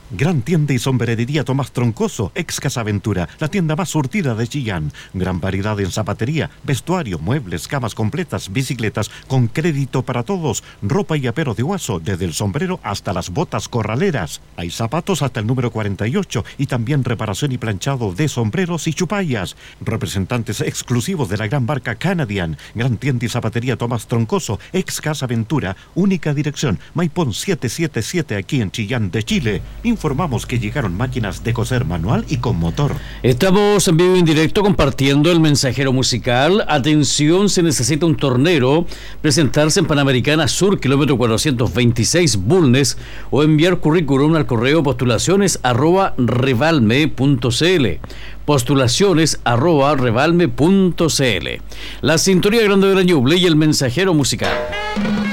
Gran tienda y sombrerería Tomás Troncoso, ex Casa Ventura, la tienda más surtida de Chillán. Gran variedad en zapatería, vestuario, muebles, camas completas, bicicletas, con crédito para todos, ropa y apero de Huaso, desde el sombrero hasta las botas corraleras. Hay zapatos hasta el número 48 y también reparación y planchado de sombreros y chupallas. Representantes exclusivos de la gran marca Canadian. Gran tienda y zapatería Tomás Troncoso, ex Casa Ventura, única dirección, Maipón 777 aquí en Chillán de Chile. Informamos que llegaron máquinas de coser manual y con motor. Estamos en vivo y en directo compartiendo el mensajero musical. Atención, se necesita un tornero, presentarse en Panamericana Sur, kilómetro 426 Bulnes, o enviar currículum al correo postulaciones@revalme.cl. postulaciones@revalme.cl. La sintonía grande de la Ñuble y el mensajero musical.